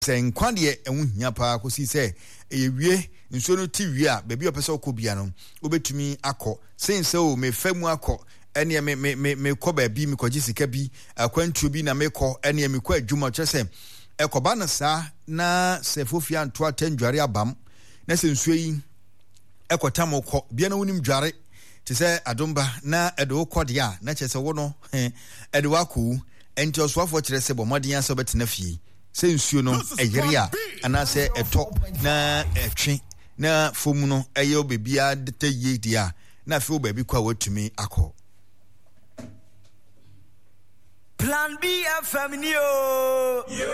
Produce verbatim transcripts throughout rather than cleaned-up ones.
se nkwade enwu hia pa kosi se ewie nsuo no ti wie a bebi opese okobia no obetumi akọ sense o me famu akọ ene me me me me kọ ba bi me kọji sika bi akwantuo bi na me kọ ene me kọ adwuma kyese ekoba na sa na se fofia nto atandware abam na se nsuo yi ekotam kọ bia na wonim dware te se adomba na edo kọ de a na kyese wo no edo akọ enti osoafo kyerɛ sɛ bɔmɔden asɛ bɛtena fie sɛ nsuo no ɛyere a anaasɛ ɛtɔ na ɛtwe na fomu no ɛyɛ obebia deta yie di a na afei obabi kɔ a watumi akɔ. Plan B F M ni o yo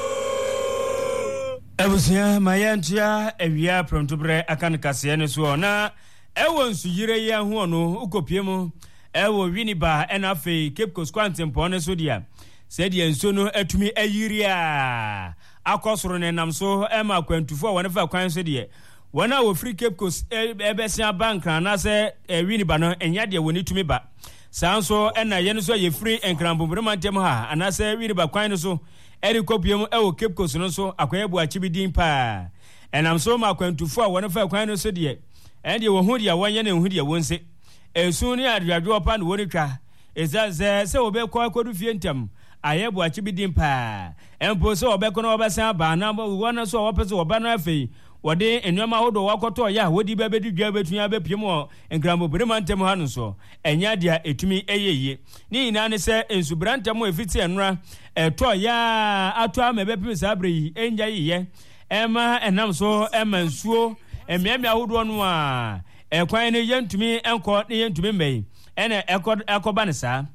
Ebusia mayantia ewia prontobre akan kase ne so na ɛwɔ nsuyire yi ho no ukopie mu ewo winiba ena fe Cape Coast Quantum ne so dia said ye nso no atumi ayiri a akosoro ne nam so e ma kwantufo wona fa kwan so dia wona wo free Cape Coast ebesia bank na se winiba no enya de woni tumi ba sanso ena ye no so ye free enkrambombere mantem ha ana se winiba kwan no so eri kopiem ewo Cape Coast no so akoye bu achibidin pa enam so ma kwantufo wona fa kwan no so dia ende wo hu dia wonye ne hu dia wonse esu ni adwadwo pa no woni twa ezaze se obekọ akodu fie ntam ayebo achibidin pa empo se obekọ no obesan ba na wona so opese oba no afei wode enwama hodo wakoto ya wodi bebedi dwa betunya bepiem o engrambo bremantam ha no so enya dia etumi eyeye ni ina ne se ensubrantam efiti enra eto ya ato amebepim sabre yi enja yiye ema enam so ema nsuo emiamia hodo no a ekwan ne yentumi enko ne yentumi mei ene ekod ekoba ne sa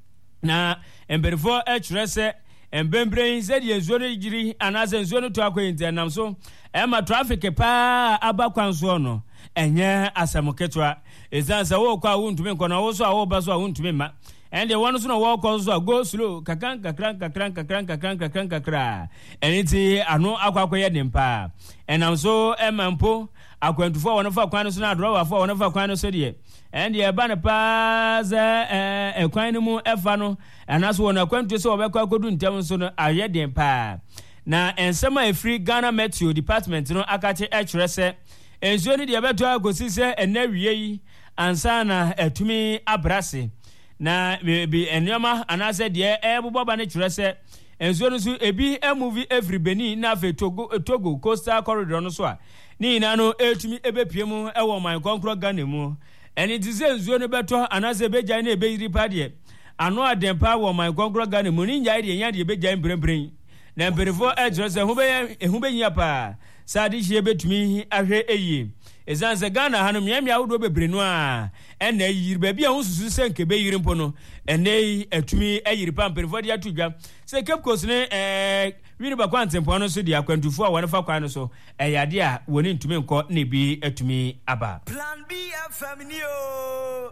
na emberfo echurese embembre zedi enzuo ne giri anaze enzuo no to akoyinte nam so ema traffic pa abakwanso no enye asamoketwa ezansa wo kwa wuntumi nko na wo so awo ba so wuntumi ma ende wono so no wo ko so go slow kakan kakran kakran kakran kakran kakran kakra eniti ano akwakoye nimpa enam so emampo akwantufo wona fa kwan so na drawer fo wona fa kwan so de and ye ban pa za eh kwan mu efa no anaso wona kwantu so obekọ akodu ntem so no aye den pa na ensema efri Ghana Metro Department no akache echurese enzo ni de beto agosi se enawie yi ansa na etumi abrase na bi enyama anase de ebobba ba ne churese enzo no so ebi e movie every Benin na fe Togo Togo Coastal Corridor no so a ni ina no etumi ebepie mu ewo man konkro Ghana mu eni dize enzo no beto anase beja na ebeyiri pa de ano adempa wo man konkro Ghana mu ni nyae de nya de beja mbrembren na mperifo ejrese hube ehube nya pa sadi hie betumi ahwe eyi ezanse Ghana hanom yamia wodo bebrenu a ena yiri ba bia hunsusu senke be yiri mpo no ene atumi ayiri pa mperifo de atudwa se Cape Coast ne eh wini ba kwantempo no so de akwantufo a wona fa kwan no so eyade a woni ntumi nko ne bi atumi aba. Plan B F M ni o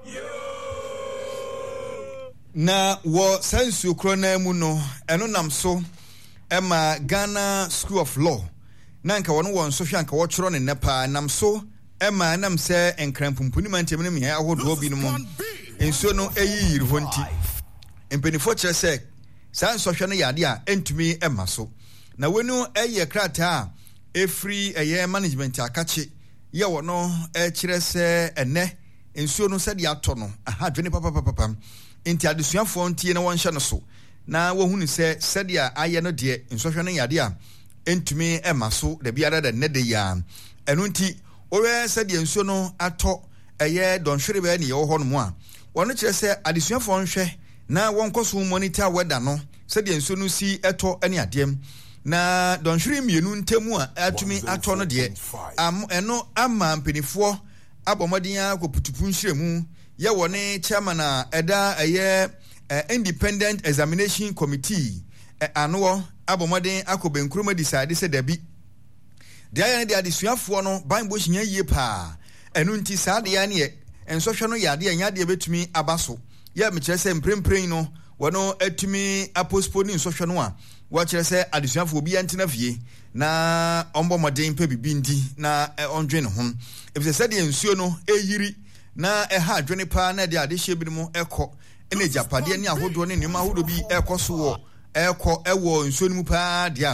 na wo sensu krona mu no eno nam so Emma Ghana School of Law nanka wono won so hwanka wo kyoro ne nepa nam so Emma nam se enkrampumpu ni mantem ne me ahodo bi no mu enso no eyi yiri honti empenifo kyere se san so hwe no yade a entumi emma so na wonu eye krata efri eye management akache ye wono e kyere se ene enso no se de ato no aha dwene papa papa enti adesuafo ntie na won hye no so na wo hunu se sedia aye no de nsohwe no yade a entumi emaso de biara de ne de ya enu nti owe sedia nsuo no ato eye donhwere be ne ye ho no mu a wono kire se adesuafo nhwe na wonkoso monitor weather no sedia nsuo no si eto ene adem na donhwere mienu ntemu a atumi ato no de am eno ama mpenifo abomodin akoputupu nhwiremu ye wone chairman a eda eye Uh, Independent Examination Committee uh, ano abomodin akobenkroma decide se dabi de ayan de adesuafo no banbo hia yie pa enu nti saa de ya ne ensohwe no yade anya de betumi abaso ya mekire se mprempren no wono atumi apostpone ensohwe no a wo kire se adesuafo obi antena fie na ombomodin pa bibi ndi na uh, ondwe ne ho efise se de ensuo no eyiri na eha adwene pa na de ade hye bi mu ekọ ene japade ni ahodo ne nima ahodo bi ekoso wo eko ewo nsuo ni mu pa dia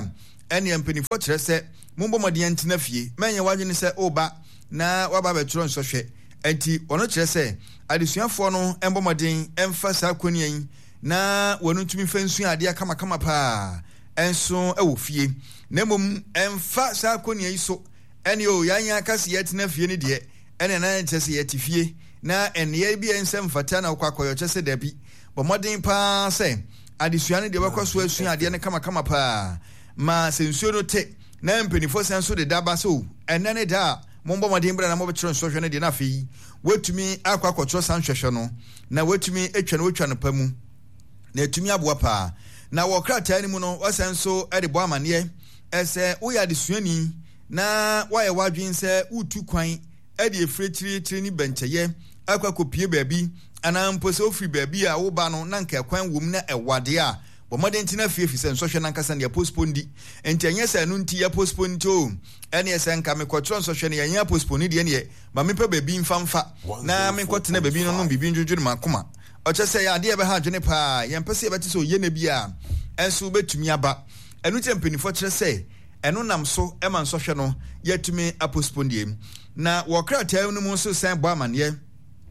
ene mpanifo kyerɛ sɛ mombo mɔden ntina fie menye wadwene sɛ oba na waba betro nsɔhwɛ enti ɔno kyerɛ sɛ adesuafo no embo mɔden emfa saa konian na wɔno ntumi fa nsu ade kama kama pa enso ɛwɔ fie na mom emfa saa konian yi so ene o yanya kase yetina fie ne de ene na kyerɛ sɛ yɛte fie na ene bi ensɛm fata na kwakɔyɔ kyerɛ sɛ dabi bɔ mɔden pa sɛ adesua ne de bɛkɔ so asu ade ne kama kama pa ma sensuo no te na mpanifo san so de daba so ene ne da mombo mɔden bra na mɔbɛkyerɛ nsɔhwɛ ne de na afei watumi akɔ akɔkyerɛ san hwehwɛ no na watumi atwa no watwa no pa mu na atumi aboa pa na wɔkrataa ne mu no wasan so de bɔ amaneɛ ɛsɛ woyɛ adesuani na wayɛ wadwen sɛ wotu kwan de efire tiritiri ne bɛnkyɛyɛ akɔ akɔpie baabi ana mpo sɛ ofiri baabi a woba no na nka kwan wom na ɛwade a bɔmɔden tina fie fi sɛ nsɔhwɛ na nkasa ne ya postpone di enti ɛnyɛ sɛ no nti ya postpone to ɛne ɛsɛ nka mekɔkyerɛ nsɔhwɛ ne yɛnyɛ postpone deɛ ne ma mepɛ baabi mfamfa na menkɔtena baabi no no bibi ndwodwo ma akoma ɔkyɛ sɛ yɛ adeɛ bɛha adwene paa yɛmpɛ sɛ yɛbɛte sɛ ɔyɛ na bi a ɛnso bɛtumi aba ɛno kyɛ mpanifo kyerɛ sɛ ɛno nam so ɛma nsɔhwɛ no yɛtumi apostpone deɛ na wɔkrataa no mu nso san bɔ amanneɛ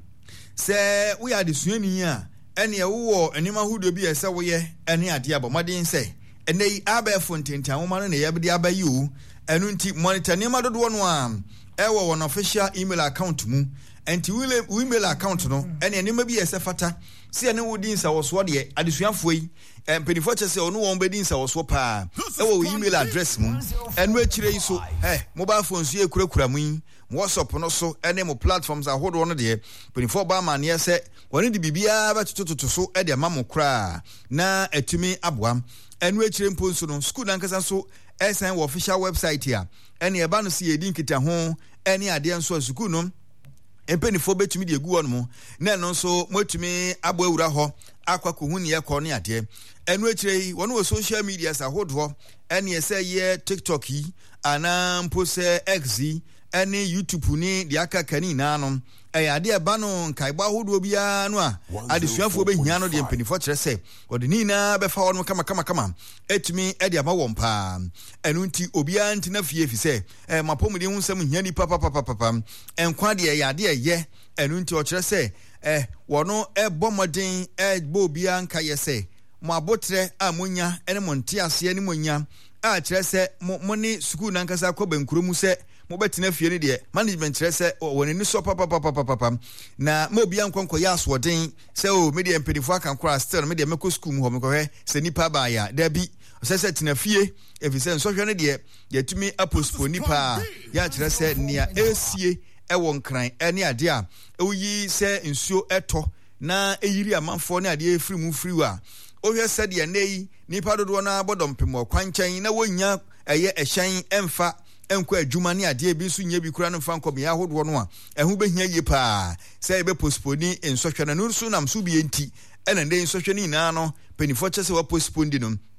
sɛ woyɛ adesuani a ɛne ɛwowɔ anim ahodoɔ bi ɛsɛ woyɛ ɛne adeɛ abɔmmɔden sɛ ɛnɛ yi abɛɛfo ntentan woma no na yɛbɛde aba yi o ɛno nti monitor nneɛma dodoɔ no a ɛwɔ wɔn official email account mu ɛnti wo email account no ɛne nneɛma bi ɛsɛ fata sɛ ɛne wo di nsawɔsoɔ deɛ adesuafoɔ yi mpanifo kyɛ sɛ ɔno wɔn bɛdi nsawɔsoɔ paa ɛwɔ wo email address mu ɛno akyire yi so ɛ mobile phone so yɛ kurakura mu yi WhatsApp no so ɛne mo platforms ahodoɔ no deɛ mpanifo ba amaneɛ sɛ wɔne de biribiara bɛtotototo so ɛde ama mo koraa na atumi aboa ɛno akyire mpo nso no school nankasa so ɛsan wɔ official website a ɛne ɛba no sɛ yɛdi nkita ho ɛne adeɛ nso a school no mpanifo bɛtumi de egu hɔ no na ɛno nso motumi abɔ awura hɔ akɔ akɔhu ne yɛkɔ ne adeɛ ɛno akyire yi wɔne wɔ social media ahodoɔ ɛne ɛsɛ yɛ TikTok yi anaa mpo sɛ X yi ɛne YouTube ni de aka kani na no ɛyɛ ade ɛba no nkaebɔ ahodoɔ biara no a adesuafoɔ bɛhia no de mpanifo kyerɛ sɛ wɔde ne nyinaa bɛfa hɔ no kama kama kama ɛtumi ɛde ama wɔn paa ɛno nti obiara ntina fie fi sɛ ɛɛ mapɔmuden ho nsɛm hia nipa papapapapa ɛnkwa deɛ ɛyɛ ade ɛyɛ ɛno nti ɔkyerɛ sɛ ɛ wɔno ɛbɔ mmɔden ɛbɔ obiara nka yɛ sɛ mo abotrɛ a monya ɛne mo nte aseɛ ne monya a kyerɛ sɛ mo mo ne sukuu nankasa kɔ bankuro mu sɛ mobɛtena fie ne deɛ management kyerɛ sɛ wɔn ani so papapapapapa na ma obiara nkɔnkɔ yɛ asoɔden sɛ o media mpanifo aka nkora still media mɛkɔ sukuu mu hɔ mekɔhwɛ sɛ nipa baayɛ dabi ɔsɛ sɛ tena fie ɛfiri sɛ nsɔhwɛ no deɛ yɛtumi apostpone nipa a yɛakyerɛ sɛ nea ɛsie ɛwɔ nkran ɛne adeɛ a ɛwoyi sɛ nsuo ɛtɔ na ɛyiri amanfoɔ ne adeɛ ɛfiri mu firi a ohwɛ sɛdeɛ nɛ yi nipa dodoɔ no abɔ dɔmpem wɔ kwankyɛn na wɔnya ɛyɛ ɛhyɛn ɛmfa ɛnkɔ adwuma ne adeɛ bi nso nyɛ bi kura no mfa nkɔmeyɛ ahodoɔ no a ɛho bɛhia yie paa sɛ yɛbɛ postpone nsɔhwɛ no no nso nam so bi enti ɛna ndɛ nsɔhwɛ no nyinaa no panifo kyɛ sɛ wɔ postpone di no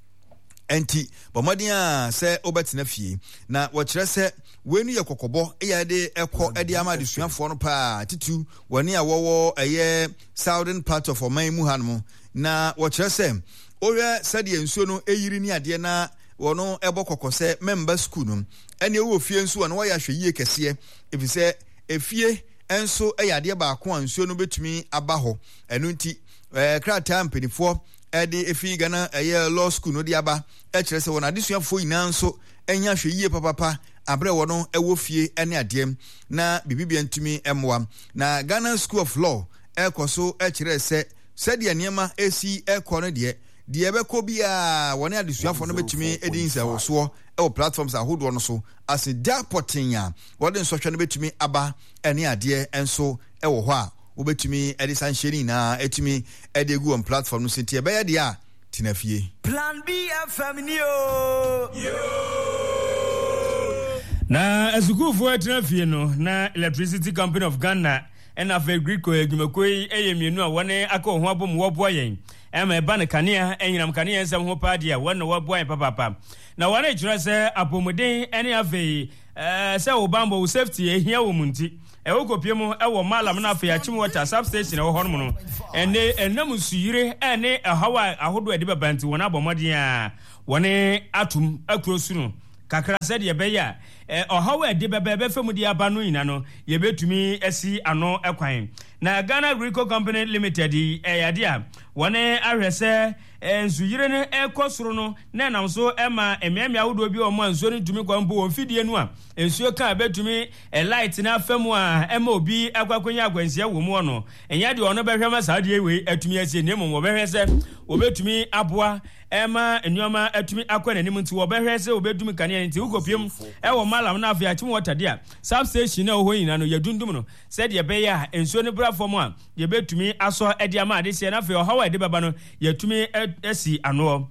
enti bɔmmɔden a sɛ wobɛtena fie na wɔkyerɛ sɛ wei no yɛ kɔkɔbɔ ɛyɛ de ɛkɔ ɛde ama adesuafoɔ no paa titu wɔne a wɔwɔ ɛyɛ southern part of ɔman mu ha no na wɔkyerɛ sɛ ɔhwɛ sɛdeɛ nsuo no ɛyiri ne adeɛ na wɔno ɛbɔ kɔkɔ sɛ member school no ɛne ɛwɔ fie nso a na wɔyɛ ahwɛ yie kɛseɛ ɛfiri sɛ efie nso ɛyɛ adeɛ baako a nsuo no bɛtumi aba hɔ ɛno nti ɛɛ krataa mpanifoɔ ɛde efi Ghana ɛyɛ law school no de aba ɛkyerɛ sɛ wɔn adesuafoɔ nyinaa nso ɛnya ahwɛ yie papapa abrɛ wɔn ɛwɔ fie ɛne adeɛ na bibibia ntumi ɛmoa na Ghana School of Law ɛkɔ so ɛkyerɛ sɛ sɛdeɛ nneɛma esi ɛkɔ no deɛ deɛ ɛbɛkɔ bi a wɔne adesuafoɔ no bɛtumi ɛdi nsɛwosoɔ ɛwɔ platforms ahodoɔ no so ase da pɔten a wɔde nsɔhwɛ no bɛtumi aba ɛne adeɛ ɛnso ɛwɔ hɔ a wobɛtumi ɛde sanhyɛ no nyinaa ɛtumi ɛde egu wɔn platform no so nti ɛbɛyɛ deɛ a tena fie. Plan B F M ni o. Na asukuufoɔ ɛtena fie no na Electricity Company of Ghana ɛna afɛ Greco adwumakuo yi ɛyɛ mmienu a wɔne aka wɔn ho abɔ mu wɔboa yɛn ɛma ɛba ne kanea ɛnyinam kanea nsɛm ho paa deɛ wɔn na wɔboa yɛn papapa na wɔn akyerɛ sɛ apɔmuden ɛne afei ɛɛ sɛ ɔbambɔ wo safety ehia wɔ mu nti ɛwɔ kopie mu ɛwɔ malam na afei akyim water substation ɛwɔ hɔ nom no ɛne ɛnam nsuyire ɛne ɛhaw a ahodoɔ ɛde bɛba nti wɔn abɔ mmɔden a wɔne atom akuro no kakra said ye beya eh ohawe de bebe femu di aba no ina no ye betumi asi ano ekwan na Ghana Agricultural Company Limited eh yade a wone ahwese ensuyire ne ekosoro no na nam so ema emiamia wodo bi o mo anso ne tumi kwampo wo fidie no a ensuo ka betumi e light na afemu a ema obi akwakwanya agwansia wo mu no enya de ono behwe ma saade we atumi asie nemo wo behwe se wo betumi aboa ema enyoma atumi akwana nim nti wo behwe se wo betumi kane nti ukopiem e wo malam na afia chim water dia substation na ho yina no yadundum no said ye be ya ensuo ne platform a ye betumi aso e dia ma ade se na afia hawa de baba no yatumi esi ano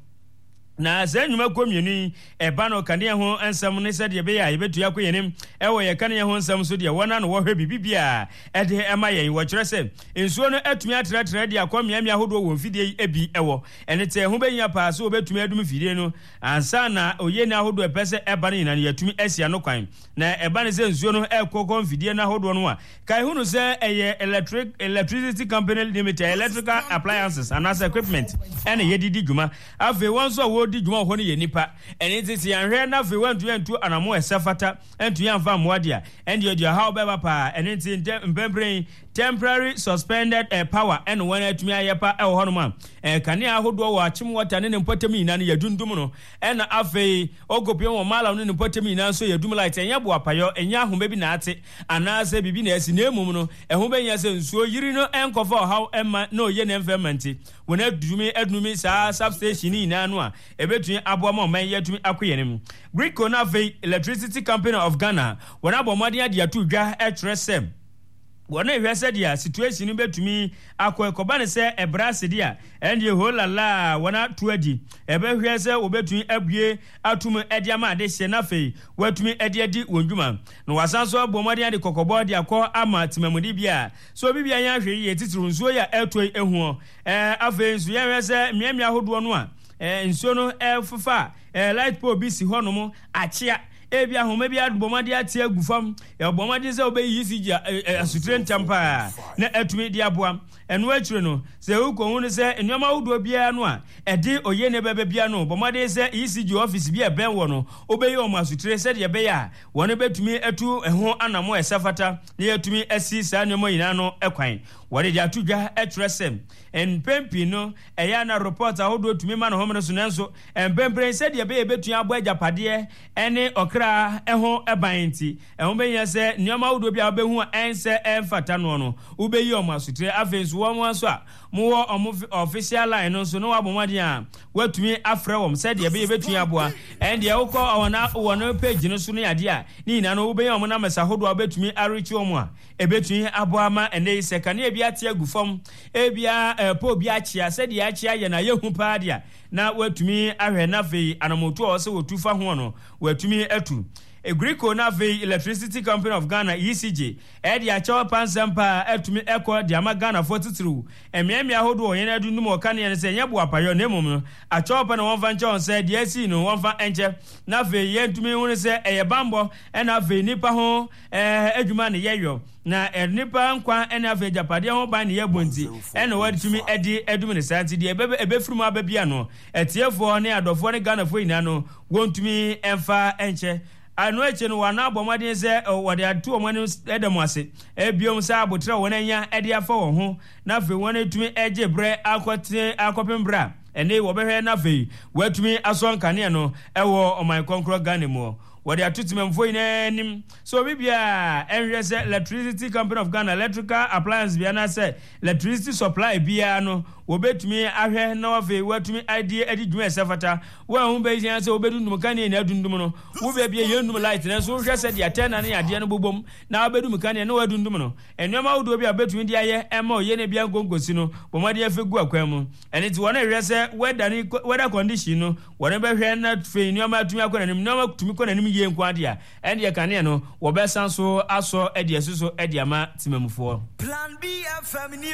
na zenyuma komienu eba no kane ho ensam ne said ye be ya ye betu yakoyenim e wo ye kane ho ensam so de wona no wo hwe bibibia e de ema ye wo kire se ensuo no atumi atratra de akomia mia hodo wo mfidie ebi ewo ene te ho benya pa so obetumi adum fidie no ansa na oye na hodo epese eba ne nyina yatumi asia no kwan na eba ne se ensuo no ekoko mfidie na hodo no a kai hunu se eye electric electricity company limited electrical appliances and as equipment ene yedidi dwuma ave wonso wo di dwuma ho ne ye nipa ene titi anhwe na fe wantu antu anamo esafata antu yanfa moadia ende odia how beba pa ene titi mbembreng temporary suspended uh, power and when atumi ayepa e ho no ma eh kane ahodo wo achim water ne mpotem ina ne yadundum no en afei ogopio wo mala no ne mpotem ina so yadum light enya bo apayo enya ahoma bi na ate anase bibi na asi na emum no eho benya se nsuo yiri no enkofo how emma no ye ne mfemanti wona adumi adumi sa substation ina no a ebetun abo ma man yatumi akoyenem Grico na afei Electricity Company of Ghana wona bomade ade atudwa e tresem wona ehwese dia situation betumi akoekoba ne se ebrase dia ende holala wona tuadi ebehwese obetumi abue atum ediama ade hye na fei watumi ede adi wondwuma no wasanso abomade ade kokobo dia ko ama timamudi bia so bibia yan hwe ye titiru nsuo ya etoi ehu eh afei nsu ya hwese miamia hodo no a eh nsuo no efufa eh light pole bi si hono achia ebi ahoma bi adbomade ate agufam ya bomade se obeyi siji asutren tampa na atumi di aboa eno akire no se uko hu se enwama wudo bia no a ede oye ne bebe bia no bomade se isiji office bi eben wo no obeyi o masutre se de be ya wona betumi atu eho anamo esafata na yatumi asi sa nemo yina no ekwan wode di atudwa etresem en pempi no eya na report ahodo tumi ma no homne so nanso en pempren se de be betu abo agapade ene okra eho ebanti eho benya se nyama wudo bia obehu ense emfata no no obeyi o masutre afenso wo mo so a mo wo official line no so no wabomade a watumi afre wo se de be betu aboa en de wokọ ona wono page no so no yade a ni na no obeyi o mo na mesa hodo obetumi arichi o mo a ebetu aboa ma ene sekane bia te agufam ebia po bia chia se de achia ye na yehu pa dia na watumi ahwe na fei anamotu o se wotufa ho no watumi atu Agrico na fei Electricity Company of Ghana E C G e dia chawa pansampa atumi ekọ dia ma Ghana forty-three emiamia hodo o yena du num o kan ye se nyebo apayo na emum no achawa pa na won fa nche on se dia si no won fa enche na fei ye ntumi hu se eye bambo e na fei nipa ho eh adwuma ne yeyo na enipa nkwa ena afa japade ho ban ne yabonti ena wadtumi edi edum ne santi de ebe ebefrum ababia no etiefo ne adofo ne Ghana fo ina no wontumi emfa enche anu eche no wana abomade se wode atu omane edem ase ebiom sa abotre wonanya ede afa wo ho na fe wona tumi eje bre akote akopembra ene wo behwe na fe watumi asonkane no ewo oman konkro Ghana mu wode atutimemfo ina nim so bibia enhwese Electricity Company of Ghana electrical appliance bia na se electricity supply bia no wobetumi ahwe na wafe watumi idea edi dwuma esafata wa hu be yin se obedundum kan ni adundum no wo be bia yendum light na so hwese de atena na ade no bobom na obedum kan na wadundum no enwema wudo bia betumi de aye ema oye ne bia gongosi no bomade afegu akwan mu eni ti wona hwese weather ni weather condition no wona be hwe na fe enwema atumi akwana nim enwema tumi kwana nim ye nkwadia ende kan no wo be sanso aso ede asuso ede ama timamufo Plan B F M ni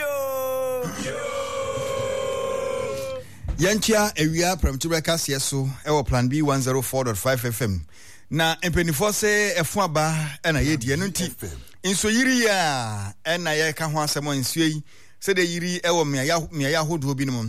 o Yanchia ewia premtubeka sieso ewo Plan B one oh four point five F M na empenifo se efu aba na yedie no nti inso yiri ya na ye ka ho asemo nsuo yi se de yiri ewo mia ya mia ya hodo bi no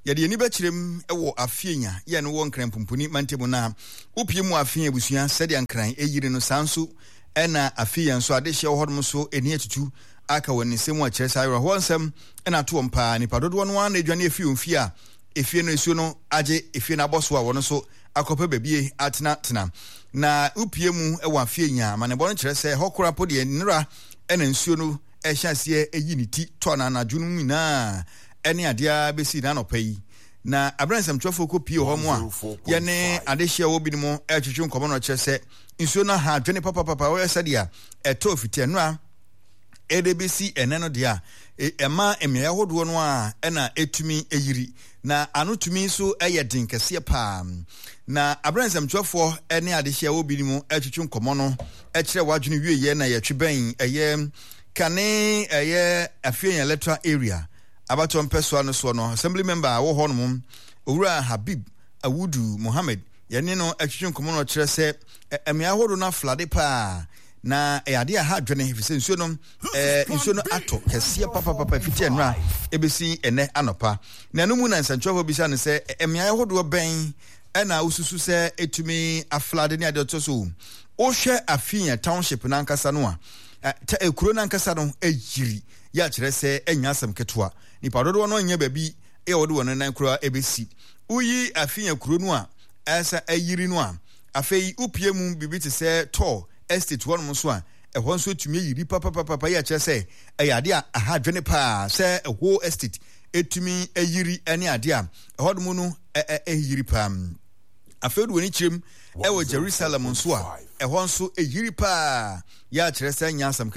yɛde yɛni bɛkyerɛm ɛwɔ afienya yɛ no wɔ nkran pumpuni mantemu na wopie mu afia abusua sɛdeɛ nkran ɛyiri no saa nso ɛna afia nso adehyɛ wɔ hɔnom so ɛni atutu aka wɔ ne nsɛm a kyerɛ saa yɛrɛ hɔ nsɛm ɛna to wɔn paa nipa dodoɔ no ana adwane efie mfie a efie no esuo no agye efie no abɔ so a wɔn so akɔpɛ baabi atena tena na wopie mu ɛwɔ afienya amanebɔ no kyerɛ sɛ hɔ kora po deɛ nnera ɛna nsuo no ɛhyɛ aseɛ ɛyi ne ti tɔ na anadwo no nyinaa ɛne adeɛ bɛsi na anɔpa yi na abransɛmtwɛfoɔ kɔ pie hɔ mu a yɛne adehyɛ wɔ bi no mu ɛtwetwe nkɔmmɔ no kyerɛ sɛ nsuo no ha adwene papapapa wɔyɛ sɛdeɛ ɛtɔ fiti ɛno a ɛde bɛsi ɛnɛ no deɛ a ɛma mmeaeɛ ahodoɔ no a ɛna ɛtumi ɛyiri na ano tumi nso ɛyɛ den kɛseɛ paa na abransɛmtwɛfoɔ ɛne adehyɛ wɔ bi no mu ɛtwetwe nkɔmmɔ no ɛkyerɛ w'adwene wieɛ na yɛtwe bɛn ɛyɛ kane ɛyɛ Afienya electoral area abato mpɛsoa no so no assembly member a wɔ hɔ nom owura Habib Awudu Mohammed yɛne no atwitwe nkɔmmɔ no kyerɛ sɛ ɛmea hodo no aflade paa na ɛyade a ha dwene efisɛ nsuo no eh nsuo no ato kɛseɛ papapapa fiti ɛno a ebesi ɛnɛ anɔpa na no mu na nsɛntwɛfo bi sɛ ne sɛ ɛmea hodo bɛn ɛna ususu sɛ etumi aflade ne ade to so wohwɛ Afienya township na nkasa no a ta ekuro na nkasa no eyiri ya kyerɛ sɛ enya asɛm ketewa nipa dodo no nya baabi e wɔde wɔn nan kura ebesi uyi Afienya kuro no a ɛsa ayiri no a afei upie mu bibi te sɛ tɔ estate wɔn mo so a ɛhɔ nso tumi yiri papapapa ya kyerɛ sɛ ɛyɛ ade a aha dwene paa sɛ ɛho estate etumi ayiri ɛne ade a ɛhɔ mu no ɛyiri paa afei do woni kyerem ɛwɔ Jerusalem nso a ɛhɔ nso ayiri paa ya kyerɛ sɛ nya asɛm